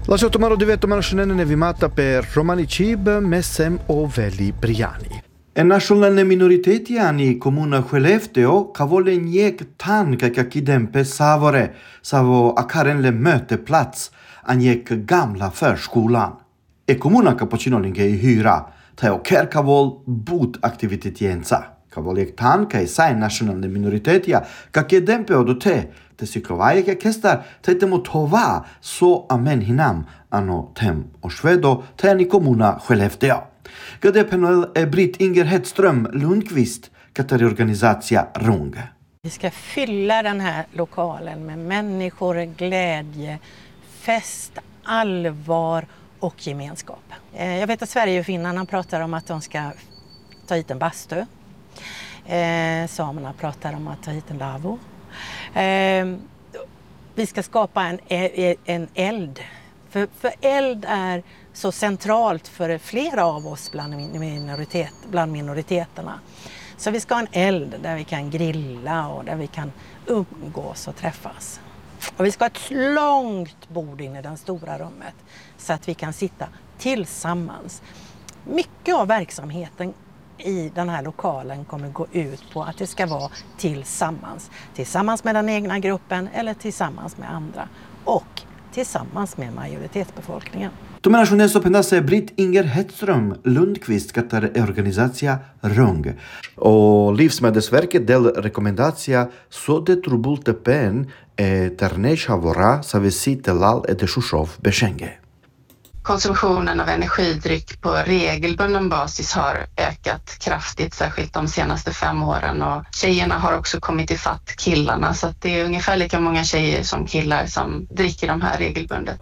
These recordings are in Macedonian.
Lasciato maro divetto manascenene nevimata per Romani Cib, Messem o Veli Briani. E nationalne minoriteti ani comuna Skellefteå kavole njek tan kakidempe savore savo akarenle möteplats anjek gamla förskolan. E comuna kapocinolinge i hyra tao kerkavol bot aktivitetienza. Kavoliek tan kai sai nationalne minoritetia kakidempe odote te cyklovaje kestar tetemo tova so amen hinam ano tem och svedo teni comuna Skellefteå. Gade panel är Britt Inger Hedström Lundqvist Katariorganisatia Rung. Vi ska fylla den här lokalen med människor, glädje, fest, allvar och gemenskap. Jag vet att Sverige och Finland pratar om att de ska ta hit en bastu. Samerna pratar om att ta hit en lavvo. Vi ska skapa en eld. För eld är så centralt för flera av oss bland minoriteterna. Så vi ska ha en eld där vi kan grilla och där vi kan umgås och träffas. Och vi ska ha ett långt bord inne i det stora rummet så att vi kan sitta tillsammans. Mycket av verksamheten i den här lokalen kommer gå ut på att det ska vara tillsammans. Tillsammans med den egna gruppen eller tillsammans med andra. Och tillsammans med majoritetsbefolkningen. Dominationen så pendase Britt Inger Hedström Lundqvist Katariorganisatia Rung. Och Livsmedelsverket del rekommendatia så det trubulte pen ternesha vora savesite lal de Shushov beshenge. Konsumtionen av energidryck på regelbunden basis har ökat kraftigt, särskilt de senaste 5 åren. Och tjejerna har också kommit ifatt killarna, så att det är ungefär lika många tjejer som killar som dricker de här regelbundet.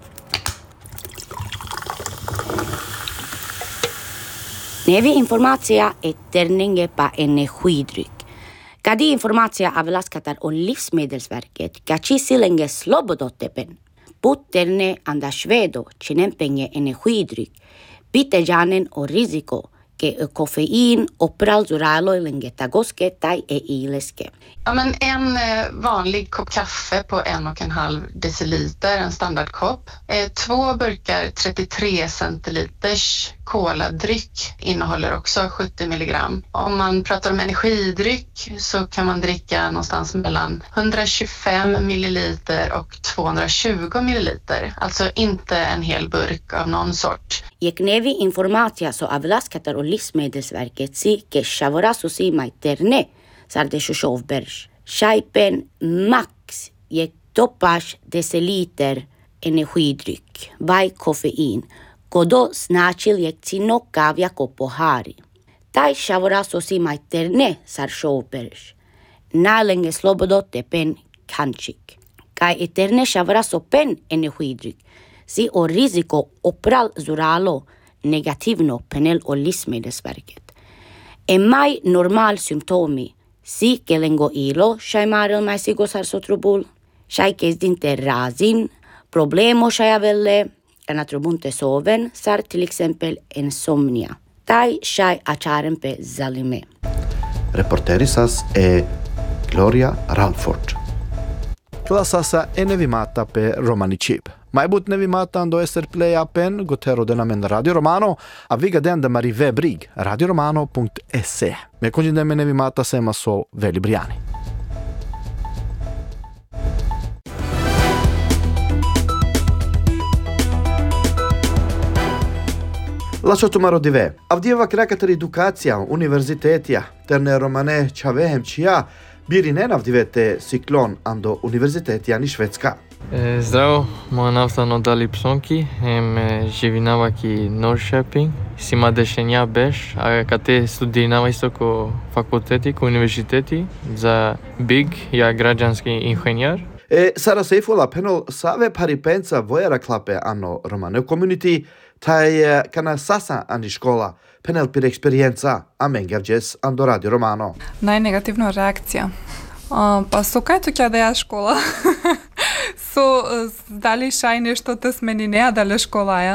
Nevi informacija je terninge pa energidryck. Kadi informacija avlaskatar o Livsmedelsverket kači silenge slobodotepen. Putterne anda svedo cinempenge energidryck. Pitejanen o riziko ke koffein opral zuralo lengetagoske tai ileske. Ja, men en vanlig kopp kaffe på 1,5 deciliter, en standardkopp. 2 burkar 33 centiliters koladryck innehåller också 70 milligram. Om man pratar om energidryck så kan man dricka någonstans mellan 125 milliliter och 220 milliliter. Alltså inte en hel burk av någon sort. Jeknevi informacija so avlaskatar o Livsmedelsverket si ke shavora susima interne sarde Shushov-berg. Scheipen max jek topash deciliter energidryck, vai koffein, kodo snačil jek cino kavja kopohari. Taj shavora susima interne sar Shushov-berg. Nalenge slobodote pen kančik. Kaj interne shavora so pen energidryck. Si o riziko opral zuralo negativno penel o Livsmedelsverket. E mai normal symptomi si kelengo ilo shaimarel mai sigosar sotrubul, shai kezdinte razin, problemo shaiavelle, anatrobunte soven, sar till exempel insomnia. Tai shai acharempe zalime. Reporterisas e Gloria Ralford. Klasasa e nevimata per Romani Cib. Majbut nevimata ando esser play appen gotero denamen Radio Romano a viga denda Marie Webrig radioromano.se. Me congendeme nevimata sema so Veli Briani. Lasciato maro dive. Avdieva krakat edukacija univerzitetia terne romane čavehem čija Birinen avdivete cyklon ando univerzitetia ni Švedska. Zdravo, moja navstano Dali Psonki, živinava ki Norrköping, sima dešenja beš, a kate studinava isto ko fakulteti, ko univerziteti, za BIG, ja građanski inženjer. Sara Seifola penol save paripensa vojera klape ano romane community, taj kana sasa ani škola, penel per experienza, amen gavđes ando Radio Romano. Najnegativna reakcija. Pa so kaj to kada ja škola? So dali šaj nešto te smeni ne dali škola, ja?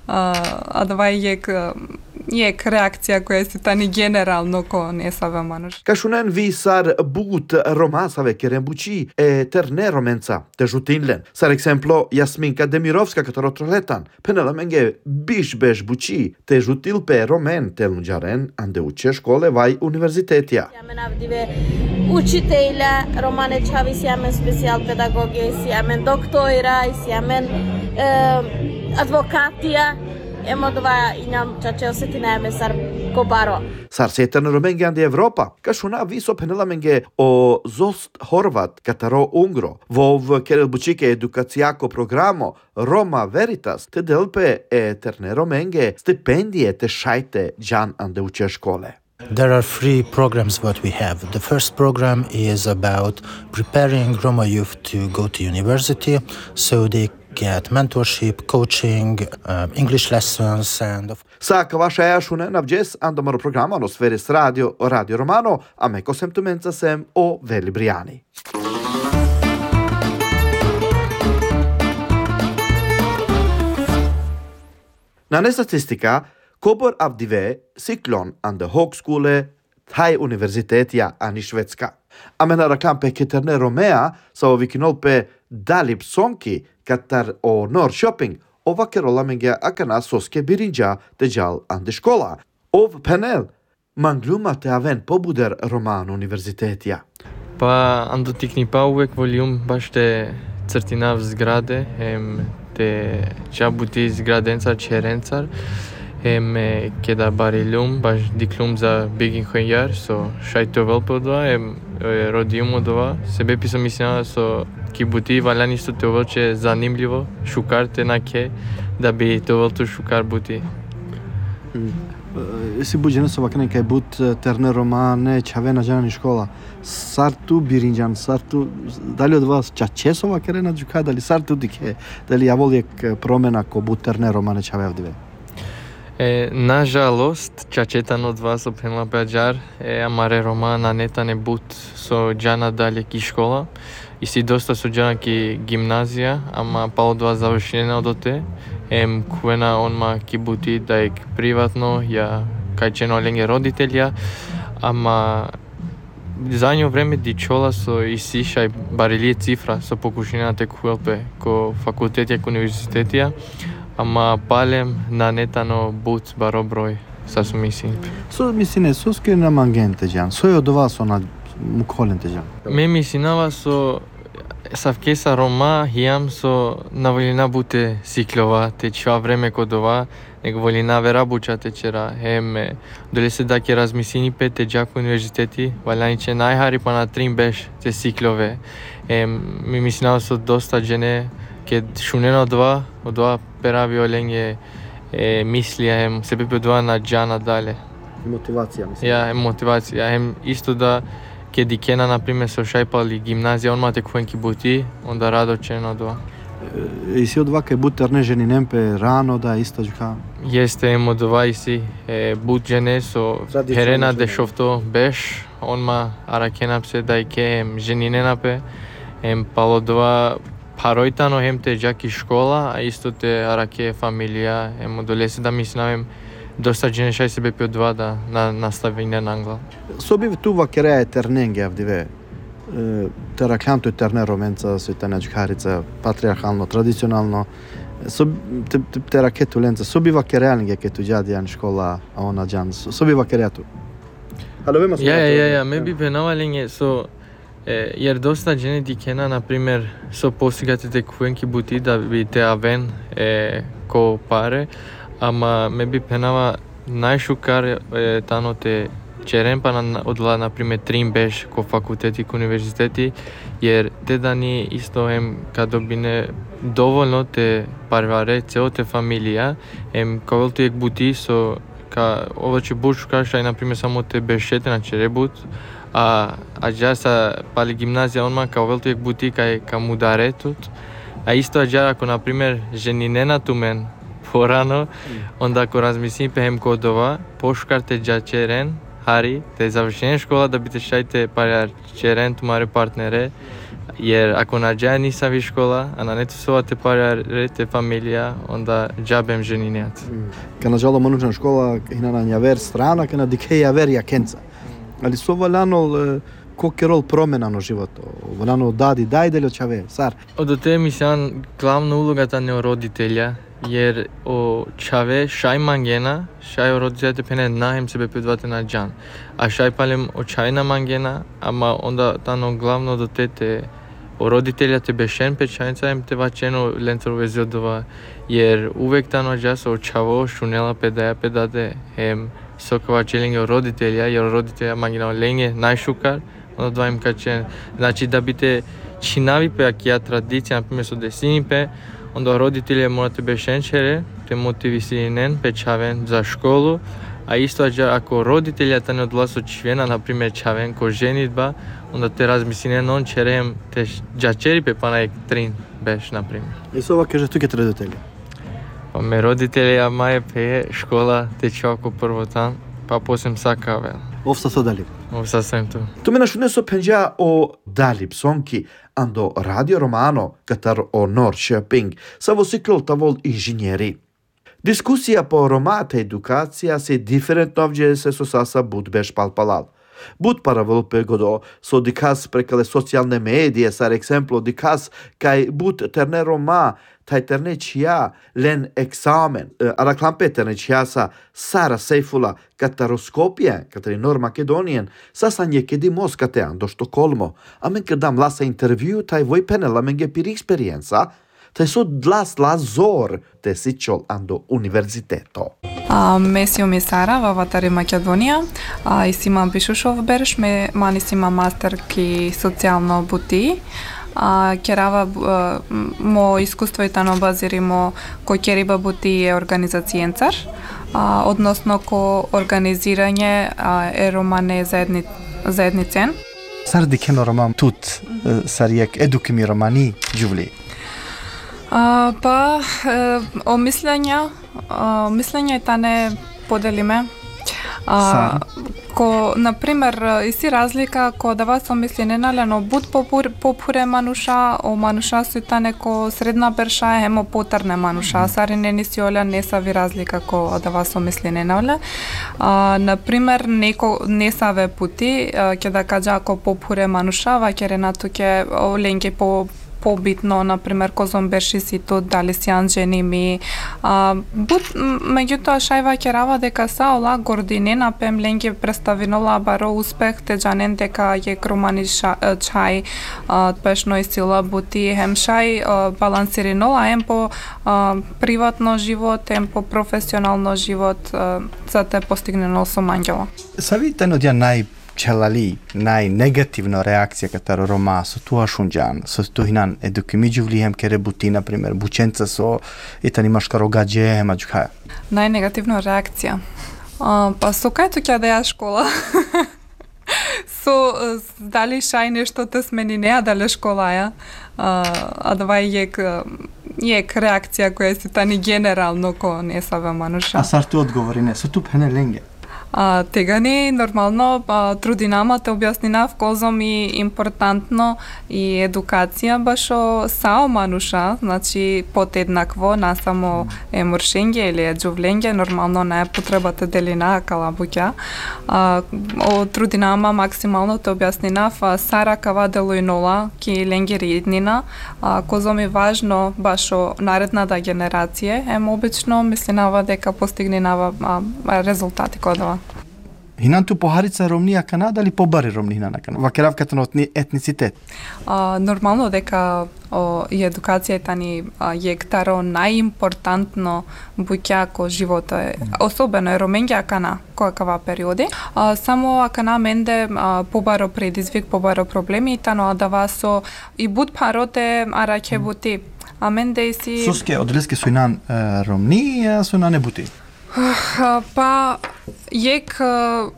a това e reakția koja este tani generalno ko ne sava manush. Kashunen visar but Roma save kerembuci e terne romenca te jutinlen. Sar exemplo Jasminka Demirovska katorotletan. Penela menge bish buci te jutil pe romen te lunjaren ande uče škole vai universitetia. Siamen avdive učitelja romane čavi siamen special pedagogije, siamen doktora, siamen advokatia. Emodova inam ce osetina mesar kobaro. Sar seterne romenge ande Europa. Kashuna viso penela menge o zost Horvat kataro Ungro. Vov kerel bucike edukacijako programo Roma Veritas te delpe e terne romenge stipendie te šajte jan ande uče škole. There are 3 programs what we have. The first program is about preparing Roma youth to go to university, so they get mentorship, coaching, English lessons and... Saka vaša jašune navđes andamaro programa no Sveris Radio Romano, a meko sem tumenca sem o Veli Brijani. Na statistika, kobor avdive cyklon ande högskole Thai universitetia ani Švedska. A menara kampe keterne Romea sa vikinolpe Dalip Sonki katar o Norrköping och vakerolla menge akana soske birinja dejal ande škola. Ov panel man glumma te aven pobuder Roman universitetia. Pa ando tiknipa uvek voljum baš te crtinav zgrade, te čabuti zgradencar čerencar, keda barilum baš diklum za big inženjer, so šajto velpodva, rodium odova, sebe pisam mislim so kibuti valjani su te uvelče zanimljivo šukarte na ke, da bi te uveltu šukar buti. Si buđene su vakane kaj but terne romane čavena žena ni škola. Sar tu birinjan, sar tu, da li od vas čače su vakare na džuka, da li sar tu dike, da li javolijek promjena ko but terne romane čave avdive? Nažalost, čačetan od vas oprenla peđar, amare romana netane but so džana dalje ki škola. I si dosta su džana ki gimnazija, ama pa od vas završena odote. Kvena onma ki buti da je privatno, ja kajčeno lenge roditelja, ama zadnjo vreme dičola so isišaj barilije cifra, so pokušena te kuelpe ko fakultetja, ko univerzitetja, ama palem na netano but baro broj, sa su mislim. So mislim, so skjena mangente džan, so je od vas ona mukolente džan? Me misinava so Savkesa Roma hiam so navolina bute siklova te ceva vreme kodova, nego volina vera buča te čera. Dole se da ke razmisini pe te džaku universiteti, valjaniče najhari pa na trim beš te siklove. Mi misinava so dosta džene, ke šuneno odva peravi olenge mislija, sebe pe odva na džana dalje. Motivacija, mislim. Ja, motivacija. Isto da Che di Chena, na prime, so šajpali gimnazija, on mate kuenki buti, onda rado čeno dva. I si od dva kaj but terne ženinem pe rano da ista džuka? Jeste emo dva i si. But žene so herena de šofto beš, on ma arakena pse da i ke ženinena pe. Palo dva parojtano hem te džaki škola, a isto te arake familija. Dole se da mislim dosta žene šaj sebe pe dva da nastavine na angla. So bi tu vakere ternenge avdive. Teraklanto je terne romenca, svitanja džukarica, patriarhalno, tradicionalno. So te raketu lenca, so bi vakerealinge ke tu džadijan škola, a ona džan, so bi vakereatu. Ja, me bi penavalinge, so jer dosta žene dikena, na primer, so postigate te kuenki buti da bi te aven ko pare, ama me bi penava najšukar tano te čeren pa odla, na primer, trim beš ko fakulteti, ko univerziteti, jer te dani isto kad dobine dovoljno te parvare, ceo te familija, kao veltu jek buti, so ka ovo će buš šukašaj, na primer, samo te bešete na čerebut, a ja sa pali gimnazija onma kao veltu jek buti ka mudaretut, a isto ako, na primer, ženinena tu men porano, onda ako razmislim pe kodova, pošukarte dža čeren, hari, te završenje škola da bi te šajte par čeren, tumare partnere, Jer ako na džaj nisam vi škola, a na netu svoate pararete familija, onda džabem ženinjat. Kana žalo manučna škola, hina na njaver strana, kana dikeja ver jakenca. Ali so valjano koliki rol promjena na životu? Valjano dadi dajdelj od čave, sar? Od te mislim, glavna uloga ta ne roditelja, jer o čave šaj mangena, šaj o roditelja pene nahem sebe pedvate na džan. A šaj palem o čajna mangena, ama onda tano glavno do te o roditelja te bešen pečajnica em te vačeno lentro vezodova, jer uvek tano džas o čavo šunela pedate hem sokova čelinge o roditelja, jer roditelja mangena o lenge najšukar, onda dva im kačen. Znači da bi te činavi pe akija tradicija, na primjer su desini pe, onda roditelje morate bešenčere, te motivisinen pečaven za školu, a isto ako roditelja ta ne odlasu čvjena, na primjer čaven ko ženitba, onda te razmisline non čerem te džačeri pe panaj trin beš, na primjer. I so ovak kaže tu ket roditelji? Pa me roditelja maje pe škola te čovako prvo tam, pa posem sakavel. Ofsa so dali. Ofsa sam tu. Tu me našune so penja o Dali Psonki, ando Radio Romano, katar o Norrköping, savo cyklol tavol inžinjeri. Diskusija po romate edukacija se differentno avdje se so sasa bud beš palpalal. Bud para volpe godo so dikas prekale socijalne medije, sar exemplo dikas kaj bud terne roma, taj terne čija len eksamen, araklampe terne čija sa Sara Seifula kataroskopije, katari Nor Makedonien, sasa njekedi moskate do Štokholmo, a men kedam lasa intervju taj voj penela men ge pir experienza, taj so dlas zor te sičol ando universiteto. Месио ми Сара во Ватари Македонија и си имам пишушов берш, мани си имам мастер ки социјално бути. Керава мо искуство и тано базиримо кој кериба бути е организацијенцар, односно ко организирање е романе заедницен. Сар дикено роман тут, сар јек едукими романи джувли. Па, мислење тане поделиме. Ко, например, иси разлика ко да вас омисленена но буд попуре мануша, о мануша су тане ко средна берша, хемо потарне мануша, сари не ниси оля, не са ви разлика ко да вас омисленена оля. Например, не са ве пути, ке да кажа ко попуре мануша, вакерена туке оленке побитно, например, козом берши си тут, дали си анженими. Меѓутоа, шајва керава дека са ола гординена пем ленге представинола баро успех те джанен дека е крумани чај пешно и сила бути хем шај балансиринола ем по приватно живот, ем по професионално живот за те постигнено со ангела. Сави тенодја čelali najnegativna reakcija kataro Roma so tu ašunđan, so tu hinan edukimi džuvlihem kere buti, na primjer, bučenca so itani maškaro gađe, mađuhaja. Najnegativna reakcija? Pa so kaj to kja da ja škola? So dali šaj nešto te smeni ne, a dali školaja. A dva jek reakcija koja se tani generalno ko ne save manuša. A sar tu odgovori ne, so tu pene lenge? Тега не нормално трудинама те објаснинав козом и импортантно и едукација башо сао мануша, значи подеднакво на само емуршенге или джувленге, нормално не е потребата делина калабуќа. О трудинама максимално те објаснинав Сара кава делујнола ки ленгери иднина, козом е важно башо наредната генерација, обично мислинава дека постигнинава резултати кодова. Hinan tu poharica Romnija Kanada ili pobari Romnija na Kanada? Vakeravkata na etnicitet? Нормално дека и едукацијата ни е таро најимпортантно буќа ко живото е, особено е роменѓа акана која периоди. Само акана менде побаро предизвик, побаро проблеми, тано да васо и буд пароте араќе бути. А менде и си... Суске одлески су инан Ромни, а су инан бути? Па јек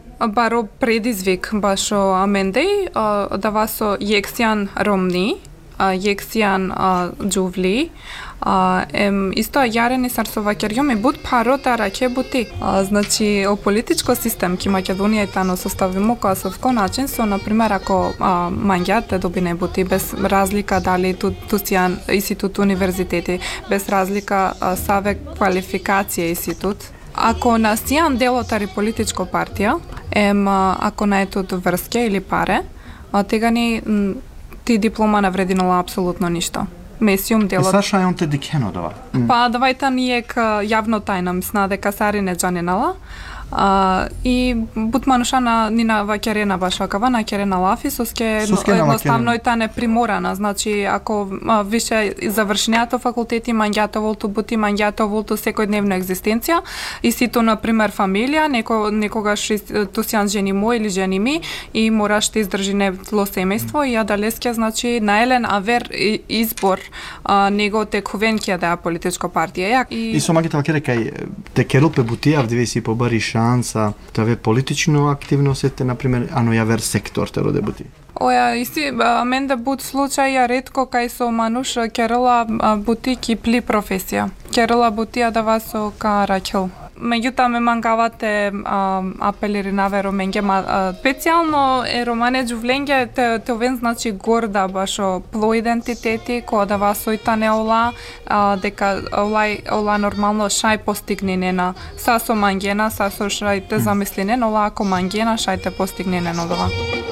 баро предизвик башо амендеј да васо јексјан Ромни, Jeksian Джувли, исто јарени сарсовакерјоми буд парота раке бути. Значи, о политичко систем ки Македонија и тано составимо косовско начин со, например, ако манѓата добине бути без разлика дали тусијан институт универзитети, без разлика саве квалификација институт. Ако на сијан делотари политичко партија, ако на етот врске или паре, тегани ти диплома не врединала апсолутно ништо. Месиум делот. Саша е он те дикено дава. Па давајта ниек јавно тајна, мисна дека Сари не джанинала. И бутманушана нина вакерена башакава на керена лафи соске едноставно и та не приморана. Значи ако више завршенијато факултети манѓато волту бути манѓато волту секојдневна екзистенција и сито на пример фамилија некогаш тусјан жени мој или жени ми и мораш да издржи нетло семејство и ја далеске значи наелен авер избор него тековен ќе да политичко партија. И со магите вакере кај те керупе бутија вдиве си побари шанса да ве политично активно сете, например, ано јавер сектор те роде бути? Оја, иси, мен да буд случај ретко кај со мануш керела бути кипли професија. Керела бутија да вас со ка Рачел. Меѓутоа ме мангавате апелири на веро менге, специјално е романе Джувленге те овен значи горда башо пло идентитети која да вас сојтане ола дека ола нормално шај постигненена са со мангена са со шајте замисленен ола ако мангена шајте постигненен одова.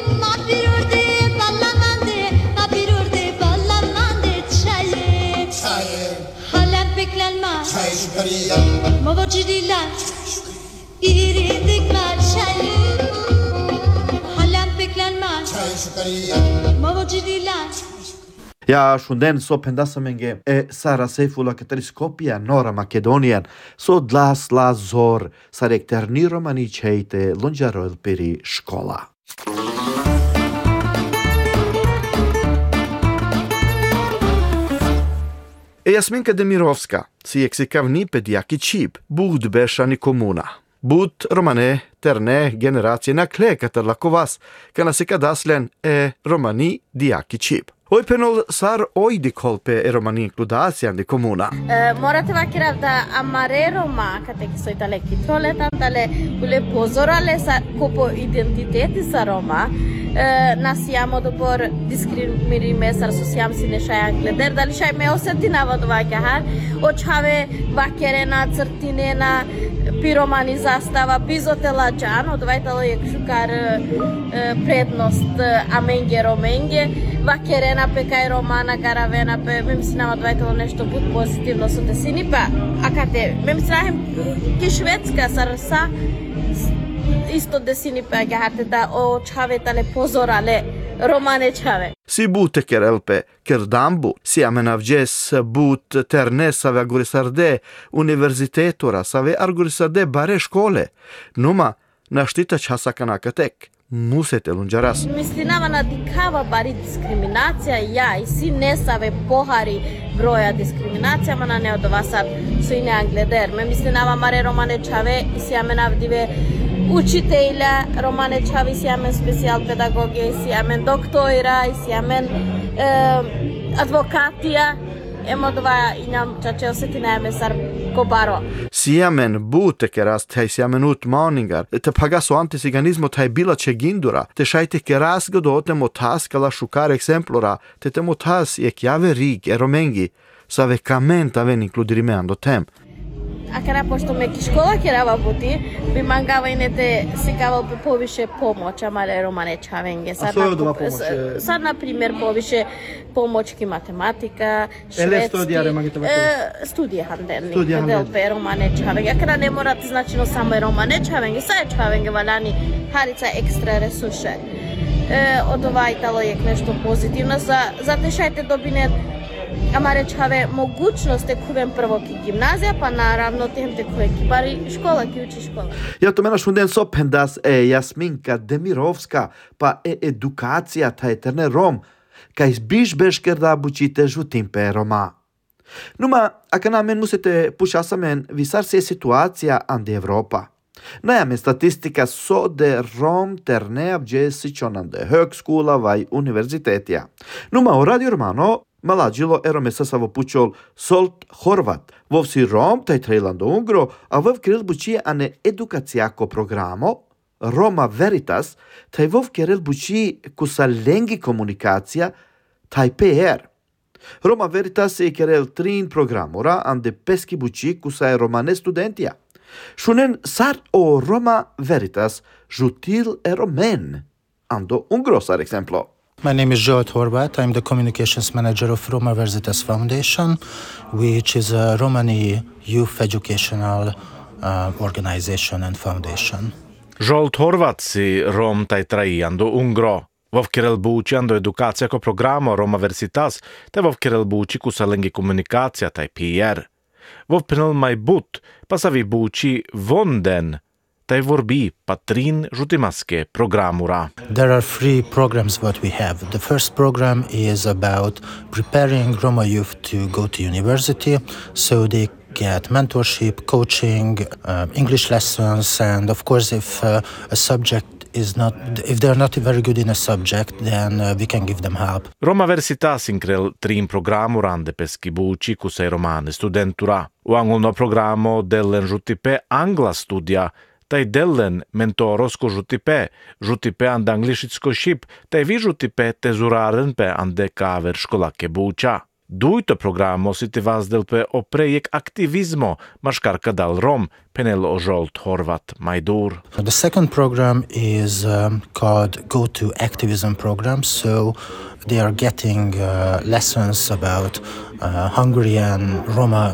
Ja shunden so pendasamenge Sara Seifula Kateriskopia Nora Makedonian so dlas la zor sarek terni romani cheite lonjarol peri škola. Jasminka Demirovska si eksikavni pedjaki čip, bud bešani komuna. Bud romane terne generacije na klekatar lakovas, kana se kadaslen romani diaki čip. Oj penol sar ojdi kolpe romani inkludacijan di komuna. Morate vakirav da amare Roma, kate ki soj tale kitroletan, tale ule pozorale sa kopo identiteti sa Roma, nasiamo dopor discriminime sar sosiam sine šaj angleder, dali šaj me osetinava do vakahar, očave vakerena, crtinena, piromani zastava, pizotela džan, odvajtalo je kšukar prednost amenge romenge, vakerena pe kaj romana garavena pe memsinama odvajtalo nešto bud pozitivno su desini pa akate memsinahem ki švedska sarsa isto desini pa gahate da o čave tale pozorale romane čave. Si bute kerelpe kerdambu, si amenavđes but terne save agurisarde univerzitetora, save argurisarde bare škole. Numa naštita časaka tek. Musete lunđaras. Mislinava na dikava bari diskriminacija ja i si ne save pohari broja diskriminacija, mana ne od vas su i ne angleder. Me mislinava mare romane čave i si amen avdive učitelja, romane čavi si amen special pedagogije, i si amen doktora, i si amen advokatija. Emodova i nam čače osetina sar kobaro. Siamen bute keras taj siamen utmaningar, te pagaso antisiganismo taj bila čegindura, te šajte keras godote motas kala šukar exemplora, te motas ek jave rig eromengi, sa vekamenta ven inkludirimeando tem. Акара пошто ме школа керава бути, би мангава и нете секавал повише помоќ, амале романе чавенге. Сад, например, повише помоќки математика, шведски, студија хандерни, кадел пе романе чавенге. Акара не морате значино само романе чавенге, са е чавенге валани харица екстра ресурше. Од ова итало е нешто позитивно, за тешајте добинет Amare čave mogućnost tekuvem prvo ki gimnazija, pa naravno tem tekuje ki bari škola, ki uči škola. Ja to mena šunden sopendas Jasminka Demirovska, pa edukacija ta eterne Rom, kaj zbiš beškerda bučite žutimpe Roma. Numa, aka namen musete pušasamen visar se situacija ande Evropa. Najame statistika so de Rom ternea gesicionande högskola vai universitetia. Numa o Radio Romano Malagilo eromesa savopučol Solt Horvat. Vovsi Rom taj Trejlando Ungro, a vov Kiril bučije ane edukacijako programo Roma Veritas, taj vov Kiril bučije kusa lengi komunikacija taj PR. Roma Veritas je Kiril trin programora ande peski bučije kusa je romane studentija. Šunen sar o Roma Veritas žutil eromen. Ando Ungro sar exemplo. My name is Zsolt Horváth. I'm the communications manager of Roma Veritas Foundation, which is a Romani youth educational organization and foundation. Zsolt Horváth si Rom taj traiando Ungro. Vov Kiril buči ando edukacija ko programo Roma Veritas, te vov Kiril buči kusa lengi komunikacija taj PR. Vov penel mai but, pasavi buči vonden, taj vorbi patrin žutimaske programura. There are 3 programs what we have. The first program is about preparing Roma youth to go to university, so they get mentorship, coaching, English lessons, and of course if a subject if they're not very good in a subject, then we can give them help. Roma Veritas inkrel trim programurande peski buči kusai romane studentura. U angolno programo dellen žutipe angla studia, taj dellen mentorosko žutipe and anglišitsko šip, taj vi žutipe tezuraren pe ande kaver školake buča. Duito programo si te vazdelpe o prejek aktivizmo, maškarka dal Rom, penel o Zsolt Horváth Majdur. The second program is called Go to Activism program, so they are getting lessons about Hungarian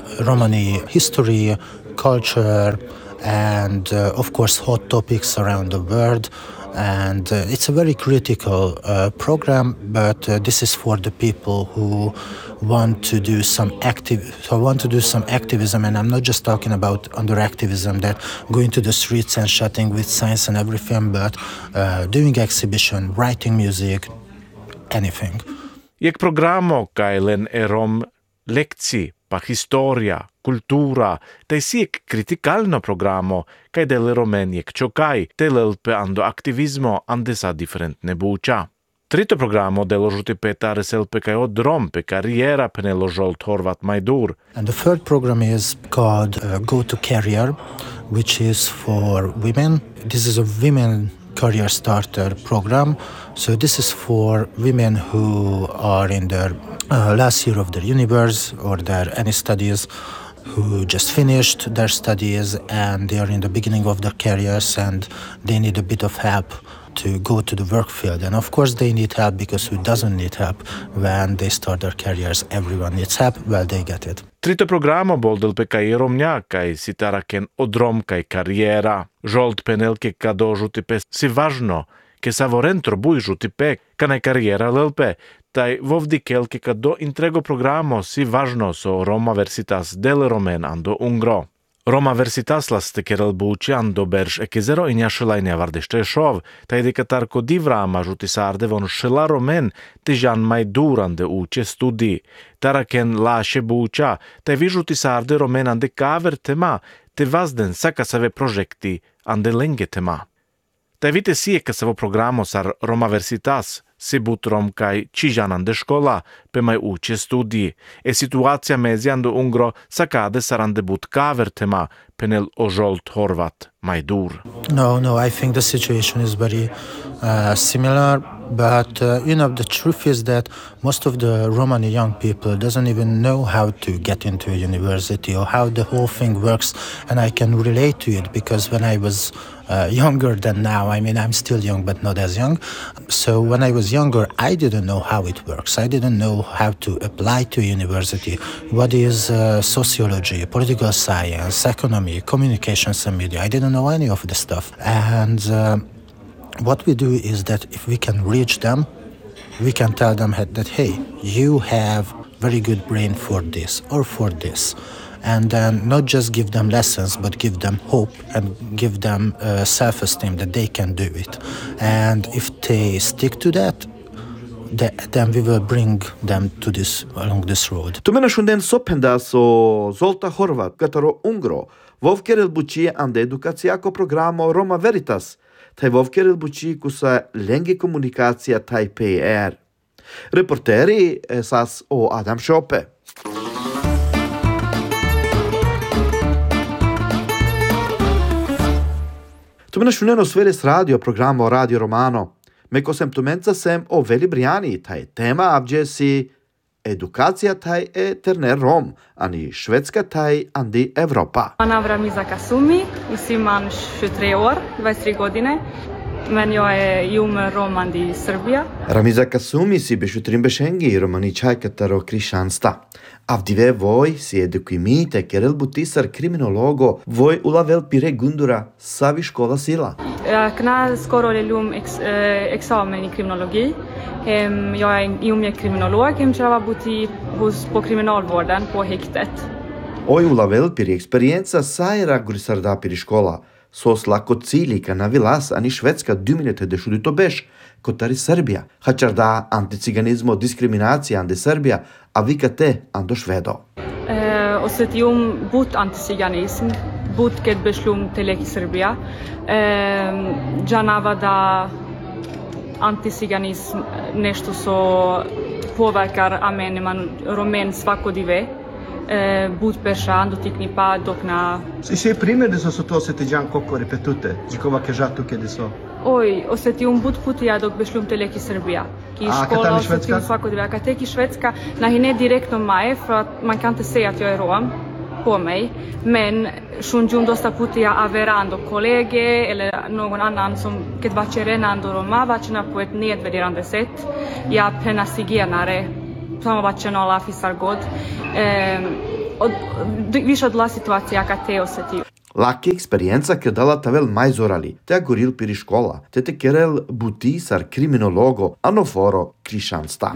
Romani history, culture, and of course hot topics around the world. And it's a very critical program, but this is for the people who want to do some activism, and I'm not just talking about under activism that going to the streets and shouting with signs and everything, but doing exhibition, writing music, anything. Jak programo kailen erom lekci pa historia, kultura, taj siek kritikalno programo, kaj del romen jek čokaj, telelpe ando aktivizmo ande sa differentne buča. Trito programo delo žutipeta reselpe kaj od Rom pe kariera penelo Zsolt Horváth Majdur. And the third program is called Go to Career, which is for women. This is a women career starter program. So this is for women who are in their last year of their university or their any studies, who just finished their studies and they are in the beginning of their careers and they need a bit of help to go to the work field. And of course they need help, because who doesn't need help when they start their careers? Everyone needs help, well they get it. Trito programo boldel pe kaj romnja kaj sitaraken odrom kaj kariera. Zsolt penel ke kado žutipe si važno, ke savoren trobuj žutipe kanaj kariera lelpe, taj vovdikel ke kado intrego programo si važno so Roma Veritas del Romen ando Ungro. Roma Veritas laste kerel buči ando berž ekezero inja šelajnja vardešte šov, taj dekatarko divrama žuti sarde von šela Romen te Jan Majdur ande uče studi. Taraken laše buča, taj vi žuti sarde Romen ande kaver tema, te vazden sakasave projekti ande lenge tema. Taj vite sije kasavo programo sar Roma Veritas, si butrom kaj čižan ande škola, pe maj uče studiji. Situacija mezi ando Ungro sakade sarande but kaver tema, penel o Zsolt Horváth Majdur. No, I think the situation is very similar, but the truth is that most of the Romani young people doesn't even know how to get into a university or how the whole thing works, and I can relate to it because when I was younger than now, I mean I'm still young but not as young, so when I was younger I didn't know how it works. I didn't know how to apply to university. What is sociology, political science, economy, communications and media? I didn't know any of this stuff, and what we do is that if we can reach them, we can tell them that, hey, you have very good brain for this or for this. And then not just give them lessons, but give them hope and give them self-esteem that they can do it. And if they stick to that, then we will bring them along this road. Tumena šunden sopendas o Zsolta Horváth, kataro Ungro, Vovkerel buci ande edukacia ko programo Roma Veritas, taj vovkerel buci kusa lenge komunikacija taj PR. Reporteri esas o Adam Schope. Tu mena šuneno Sveles radio programo Radio Romano. Meko sem tumenca sem o Veli Briani, taj tema abđesi edukacija taj Terner Rom, ani švedska taj andi Evropa. Ramiza Kasumi, imam 23 år, 23 godine, men jag är jumer Roman i Srbija. Ramiza Kasumi si bešutrim bešengi romani čajkataro krišansta. Avdive voj si edukimite kerel butisar kriminologo voj ulavel pire gundura savi škola sila. Kna skoro ljum eksamen i kriminologi. Jag är jumer kriminolog, treba buti på kriminalvården på häktet. Oj ulavel pire eksperienca sajera gurisarda pire škola. Sos lako cilika na vilas ani švedska duminete dešudito beš, kotari Srbija. Hačarda anticiganizmo diskriminacija ande Srbija, a vikate ando švedo. Osetium but anticiganism, but kad beslum teleki Srbija. Džanava da anticiganizm nešto so påverkar ameniman romen svakodnevno. But peršan dotikni pa dok na... Se primjer so to osetiđan koliko repetute, zikova kežatu kede so? Oj, osetium but putija dok beslum teleki Srbija. Ki škola osetium svakodnevno. Kad teki Švedska, ne direktno mig, för att man kan inte säga att jag är rom på mig. Men shunjum dosta putija averando kolege eller någon annan som kad vače renando roma, vačena på ett nedvärderande sätt. Ja plena zigenare, samo vačeno lafisar god. Više odla situacija kad te osetiju. Laki eksperienca ke dala tavel majzorali, te goril piri škola, te kerel butisar kriminologo, anoforo krišansta.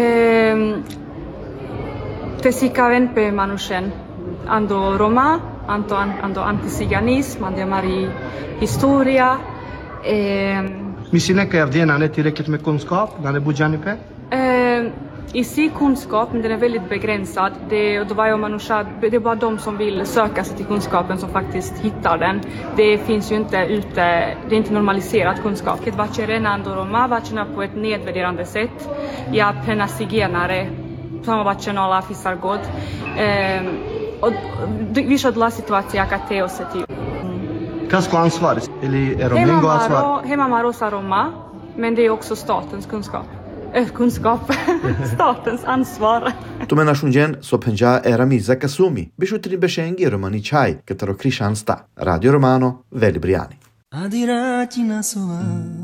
Te si kaven pe manušen, ando Roma, ando anticiganism, ando mari historia. Misli neka avdjena ne tillräckligt med kunskap när det budjani pe? I sig kunskap, men den är väldigt begränsad. Det är bara de som vill söka sig till kunskapen som faktiskt hittar den. Det finns ju inte ute, det är inte normaliserat kunskap. Kad vače renando Roma, vačena på ett nedvärderande sätt. Ja plena zigenare, samo vačeno lafisar god. Više odla situacija kad te osetiju. Kasko ansvar, eller är Romingo ansvar? Hemma Marosa Roma, men det är också statens kunskap. Statens ansvar. Tu mena shunjen so penja Ramiza Kasumi, bešutrin bešengi romani čaj, kataro krišansta. Radio Romano, Veli Briani. Adirati na sova,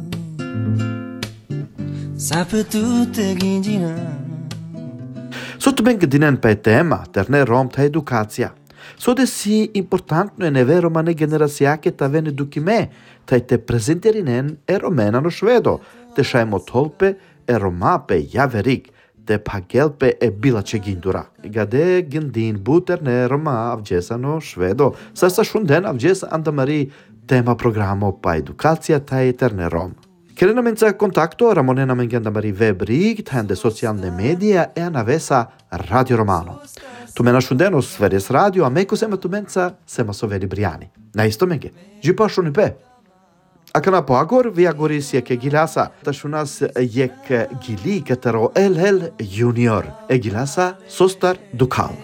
sapetute ginjina. Sotto ben dinen pe tema, Terner Rom ta edukacija. So de si importantno ne vero mane generacija ke ta ven edukime, ta te prezenterinen romena no švedo, te šajmo tolpe Roma pe javerik, te pagelpe bilače gindura. Gade gindin buterne Roma avđesano švedo, sasa šunden avđesa andamari tema programo pa edukacija ta Terner Rom. Kerenamenca kontakto Ramonena mengendamari webrig, tende socialne medija navesa Radio Romano. Tu mena šundeno Sveres radio, a meko sema tu menca sema so Veli Briani. Na isto menge, žipa šunipe. Akana po agor, vi agoris jek gilasa, ta šunas jek gili katero LL Junior, gilasa Sostar Dukal.